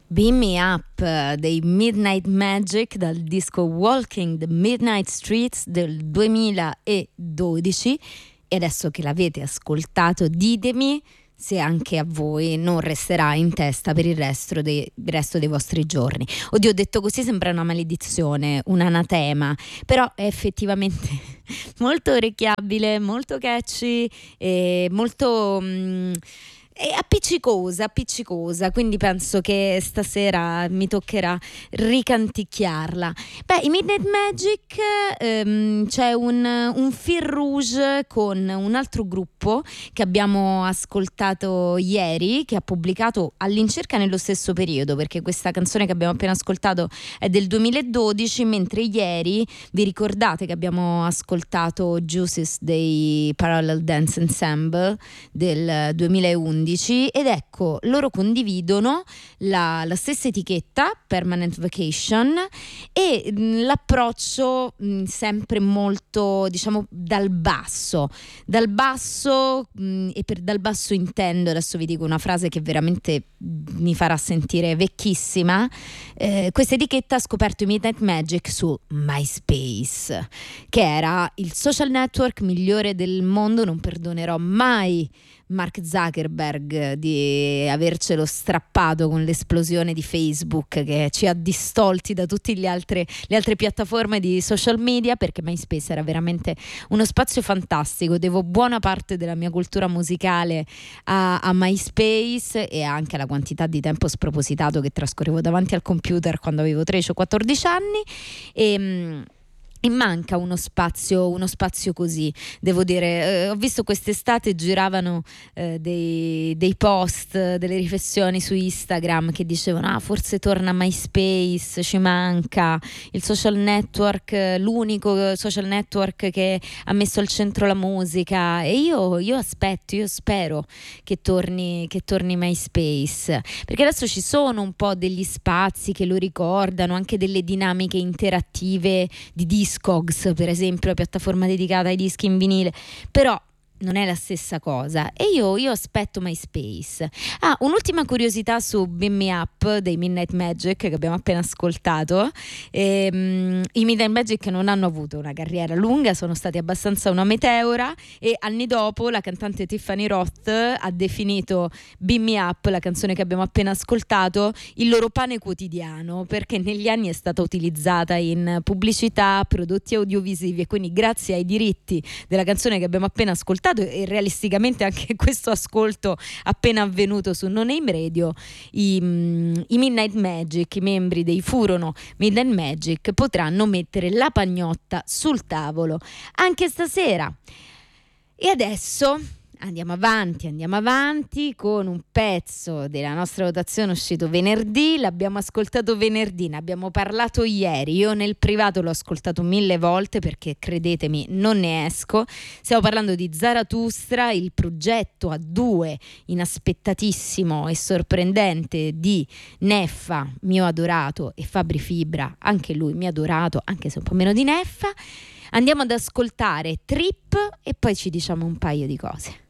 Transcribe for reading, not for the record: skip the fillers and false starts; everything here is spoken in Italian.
Beam Me Up dei Midnight Magic dal disco Walking the Midnight Streets del 2012. E adesso che l'avete ascoltato, ditemi se anche a voi non resterà in testa per il resto dei vostri giorni. Oddio, detto così sembra una maledizione, un anatema, però è effettivamente molto orecchiabile, molto catchy e molto è appiccicosa, quindi penso che stasera mi toccherà ricanticchiarla. Beh, i Midnight Magic, c'è un fil rouge con un altro gruppo che abbiamo ascoltato ieri, che ha pubblicato all'incirca nello stesso periodo, perché questa canzone che abbiamo appena ascoltato è del 2012, mentre ieri vi ricordate che abbiamo ascoltato Juices dei Parallel Dance Ensemble del 2011. Ed ecco, loro condividono la stessa etichetta, Permanent Vacation, e l'approccio sempre molto, diciamo, dal basso, e per dal basso intendo, adesso vi dico una frase che veramente mi farà sentire vecchissima. Questa etichetta ha scoperto i Midnight Magic su MySpace, che era il social network migliore del mondo. Non perdonerò mai Mark Zuckerberg di avercelo strappato con l'esplosione di Facebook, che ci ha distolti da tutte le altre piattaforme di social media, perché MySpace era veramente uno spazio fantastico. Devo buona parte della mia cultura musicale a MySpace e anche alla quantità di tempo spropositato che trascorrevo davanti al computer quando avevo 13 o 14 anni. E manca uno spazio così, devo dire. Ho visto quest'estate giravano dei post, delle riflessioni su Instagram che dicevano forse torna MySpace, ci manca il social network, l'unico social network che ha messo al centro la musica. E io spero che torni MySpace, perché adesso ci sono un po' degli spazi che lo ricordano, anche delle dinamiche interattive di Discogs, per esempio, la piattaforma dedicata ai dischi in vinile, però non è la stessa cosa, e io aspetto MySpace. Un'ultima curiosità su Beam Me Up dei Midnight Magic che abbiamo appena ascoltato. I Midnight Magic non hanno avuto una carriera lunga, sono stati abbastanza una meteora, e anni dopo la cantante Tiffany Roth ha definito Beam Me Up, la canzone che abbiamo appena ascoltato, il loro pane quotidiano, perché negli anni è stata utilizzata in pubblicità, prodotti audiovisivi, e quindi grazie ai diritti della canzone che abbiamo appena ascoltato, e realisticamente anche questo ascolto appena avvenuto su No Name Radio, i Midnight Magic, i membri dei furono Midnight Magic, potranno mettere la pagnotta sul tavolo anche stasera. E adesso andiamo avanti con un pezzo della nostra votazione uscito venerdì. L'abbiamo ascoltato venerdì, ne abbiamo parlato ieri, io nel privato l'ho ascoltato 1000 volte perché credetemi non ne esco. Stiamo parlando di Zarathustra, il progetto a due inaspettatissimo e sorprendente di Neffa, mio adorato, e Fabri Fibra, anche lui mio adorato, anche se un po' meno di Neffa. Andiamo ad ascoltare Trip e poi ci diciamo un paio di cose.